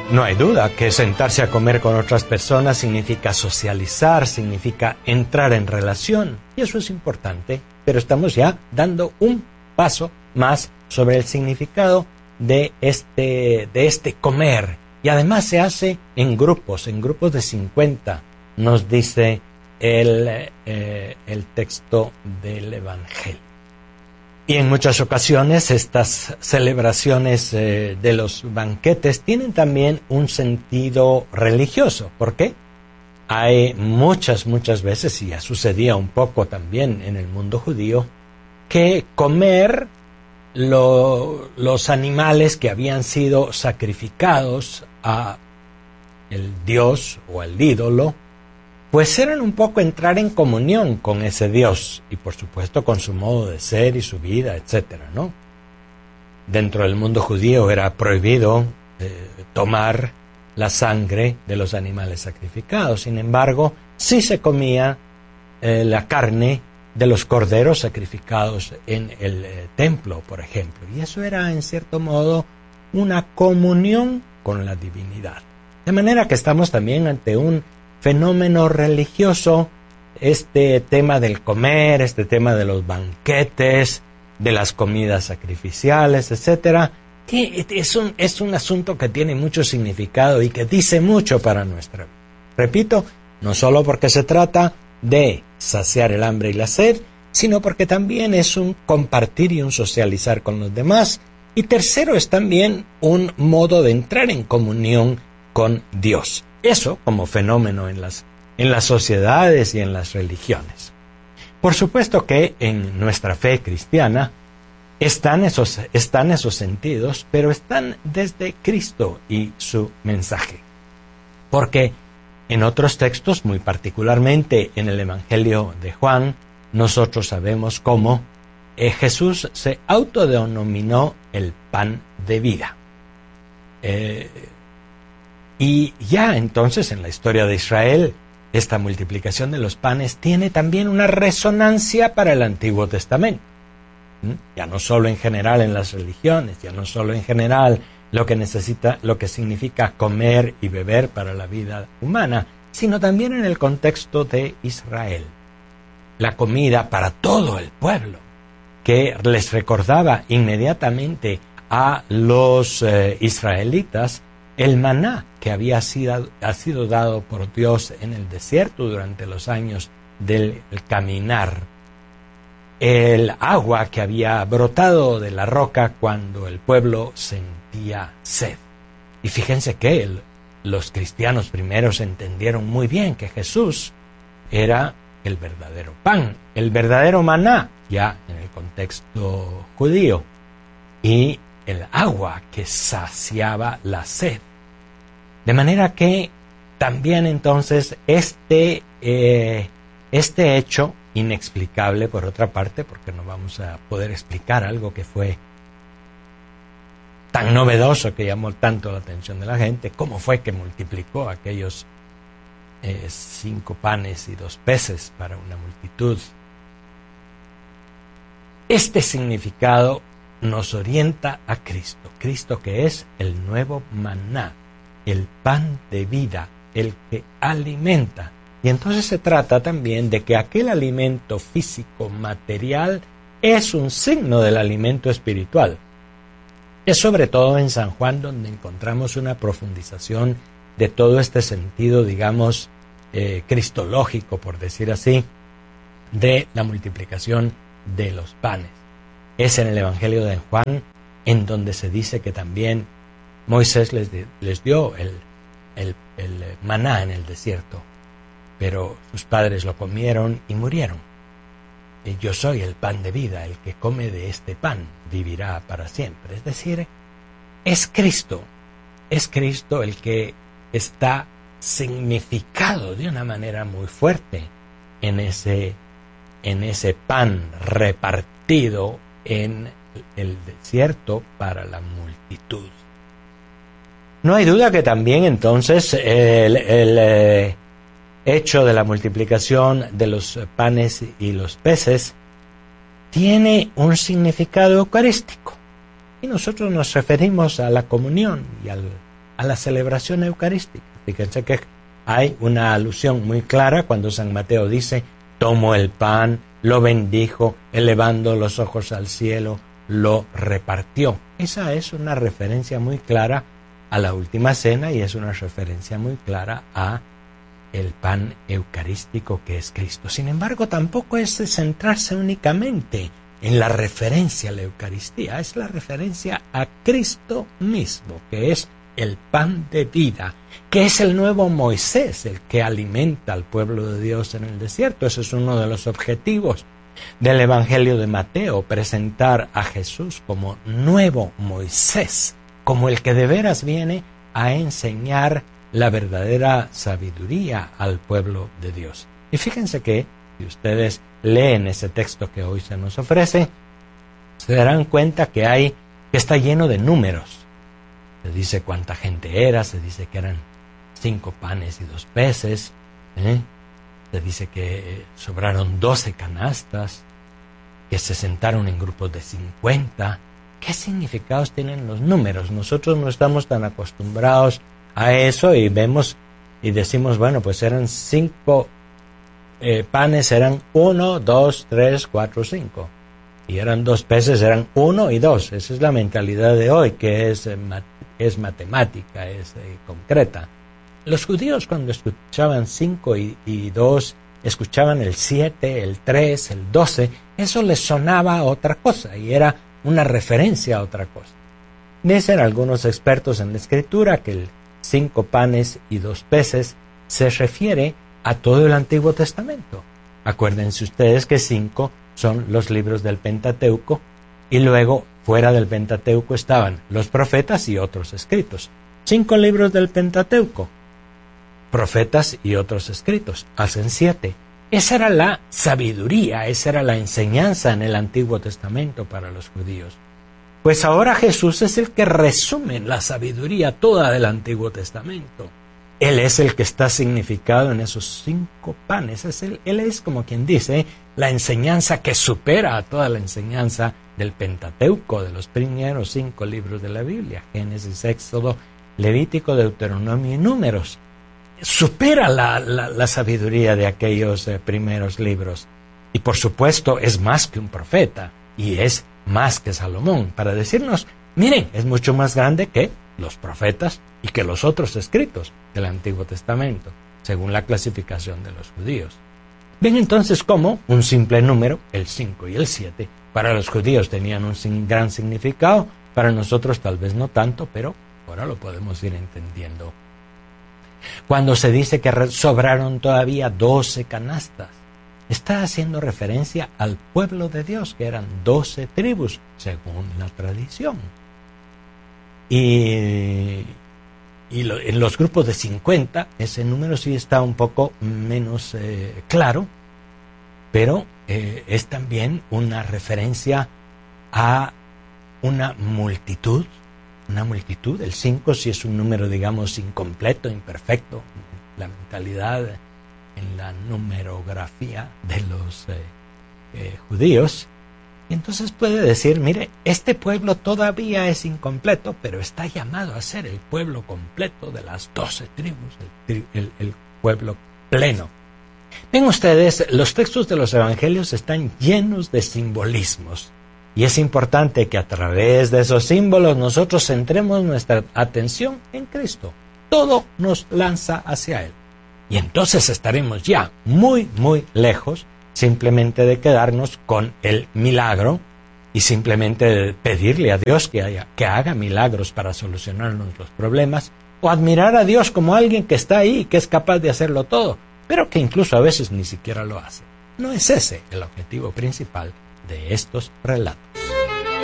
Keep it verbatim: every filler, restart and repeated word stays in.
No hay duda que sentarse a comer con otras personas significa socializar, significa entrar en relación, y eso es importante, pero estamos ya dando un paso más sobre el significado de este, de este comer, y además se hace en grupos, en grupos de cincuenta, nos dice el, eh, el texto del Evangelio. Y en muchas ocasiones estas celebraciones eh, de los banquetes tienen también un sentido religioso. ¿Por qué? Hay muchas, muchas veces, y ya sucedía un poco también en el mundo judío, que comer lo, los animales que habían sido sacrificados a el dios o al ídolo, pues eran un poco entrar en comunión con ese Dios y por supuesto con su modo de ser y su vida, etcétera, ¿no? Dentro del mundo judío era prohibido eh, tomar la sangre de los animales sacrificados. Sin embargo, sí se comía eh, la carne de los corderos sacrificados en el eh, templo, por ejemplo. Y eso era, en cierto modo, una comunión con la divinidad. De manera que estamos también ante un fenómeno religioso, este tema del comer, este tema de los banquetes, de las comidas sacrificiales, etcétera, que es un, es un asunto que tiene mucho significado y que dice mucho para nuestra vida. Repito, no solo porque se trata de saciar el hambre y la sed, sino porque también es un compartir y un socializar con los demás. Y tercero, es también un modo de entrar en comunión con Dios. Eso como fenómeno en las, en las sociedades y en las religiones. Por supuesto que en nuestra fe cristiana están esos, están esos sentidos, pero están desde Cristo y su mensaje. Porque en otros textos, muy particularmente en el Evangelio de Juan, nosotros sabemos cómo eh, Jesús se autodenominó el pan de vida. Eh, Y ya entonces en la historia de Israel, esta multiplicación de los panes tiene también una resonancia para el Antiguo Testamento. ¿Mm? Ya no solo en general en las religiones, ya no solo en general lo que necesita, lo que significa comer y beber para la vida humana, sino también en el contexto de Israel. La comida para todo el pueblo, que les recordaba inmediatamente a los eh, israelitas el maná que había sido, ha sido dado por Dios en el desierto durante los años del caminar. El agua que había brotado de la roca cuando el pueblo sentía sed. Y fíjense que el, los cristianos primeros entendieron muy bien que Jesús era el verdadero pan, el verdadero maná, ya en el contexto judío, y el agua que saciaba la sed. De manera que también entonces este, eh, este hecho inexplicable, por otra parte, porque no vamos a poder explicar algo que fue tan novedoso, que llamó tanto la atención de la gente, cómo fue que multiplicó aquellos eh, cinco panes y dos peces para una multitud. Este significado nos orienta a Cristo, Cristo que es el nuevo maná, el pan de vida, el que alimenta. Y entonces se trata también de que aquel alimento físico, material, es un signo del alimento espiritual. Es sobre todo en San Juan donde encontramos una profundización de todo este sentido, digamos, eh, cristológico, por decir así, de la multiplicación de los panes. Es en el Evangelio de Juan en donde se dice que también Moisés les, les dio el, el, el maná en el desierto, pero sus padres lo comieron y murieron. Y yo soy el pan de vida, el que come de este pan vivirá para siempre. Es decir, es Cristo, es Cristo el que está significado de una manera muy fuerte en ese, en ese pan repartido en el desierto para la multitud. No hay duda que también entonces el, el eh, hecho de la multiplicación de los panes y los peces tiene un significado eucarístico. Y nosotros nos referimos a la comunión y al, a la celebración eucarística. Fíjense que hay una alusión muy clara cuando San Mateo dice, tomó el pan, lo bendijo, elevando los ojos al cielo, lo repartió. Esa es una referencia muy clara a la última cena y es una referencia muy clara a el pan eucarístico que es Cristo. Sin embargo, tampoco es de centrarse únicamente en la referencia a la Eucaristía, es la referencia a Cristo mismo, que es el pan de vida, que es el nuevo Moisés, el que alimenta al pueblo de Dios en el desierto. Ese es uno de los objetivos del Evangelio de Mateo, presentar a Jesús como nuevo Moisés, como el que de veras viene a enseñar la verdadera sabiduría al pueblo de Dios. Y fíjense que, si ustedes leen ese texto que hoy se nos ofrece, se darán cuenta que hay, que está lleno de números. Se dice cuánta gente era, se dice que eran cinco panes y dos peces, ¿eh? Se dice que sobraron doce canastas, que se sentaron en grupos de cincuenta. ¿Qué significados tienen los números? Nosotros no estamos tan acostumbrados a eso y vemos y decimos, bueno, pues eran cinco eh, panes, eran uno, dos, tres, cuatro, cinco. Y eran dos peces, eran uno y dos. Esa es la mentalidad de hoy, que es, eh, mat es matemática, es eh, concreta. Los judíos, cuando escuchaban cinco y, y dos, escuchaban el siete, el tres, el doce, eso les sonaba a otra cosa y era una referencia a otra cosa. Dicen algunos expertos en la escritura que el cinco panes y dos peces se refiere a todo el Antiguo Testamento. Acuérdense ustedes que cinco son los libros del Pentateuco y luego fuera del Pentateuco estaban los profetas y otros escritos. Cinco libros del Pentateuco, profetas y otros escritos, hacen siete. Esa era la sabiduría, esa era la enseñanza en el Antiguo Testamento para los judíos. Pues ahora Jesús es el que resume la sabiduría toda del Antiguo Testamento. Él es el que está significado en esos cinco panes. Es el, él es, como quien dice, la enseñanza que supera a toda la enseñanza del Pentateuco, de los primeros cinco libros de la Biblia, Génesis, Éxodo, Levítico, Deuteronomio y Números. Supera la, la, la sabiduría de aquellos eh, primeros libros. Y por supuesto es más que un profeta y es más que Salomón, para decirnos, miren, es mucho más grande que los profetas y que los otros escritos del Antiguo Testamento, según la clasificación de los judíos. Ven entonces cómo un simple número, el cinco y el siete, para los judíos tenían un sin, gran significado, para nosotros tal vez no tanto, pero ahora lo podemos ir entendiendo. Cuando se dice que sobraron todavía doce canastas, está haciendo referencia al pueblo de Dios, que eran doce tribus, según la tradición. Y, y lo, en los grupos de cincuenta, ese número sí está un poco menos eh, claro, pero eh, es también una referencia a una multitud, una multitud. El cinco sí es un número, digamos, incompleto, imperfecto, la mentalidad, en la numerografía de los eh, eh, judíos. Y entonces puede decir, mire, este pueblo todavía es incompleto, pero está llamado a ser el pueblo completo de las doce tribus, el, el, el pueblo pleno. Ven ustedes, los textos de los evangelios están llenos de simbolismos. Y es importante que a través de esos símbolos nosotros centremos nuestra atención en Cristo. Todo nos lanza hacia Él. Y entonces estaremos ya muy, muy lejos simplemente de quedarnos con el milagro y simplemente de pedirle a Dios que, haya, que haga milagros para solucionarnos los problemas, o admirar a Dios como alguien que está ahí y que es capaz de hacerlo todo, pero que incluso a veces ni siquiera lo hace. No es ese el objetivo principal de estos relatos.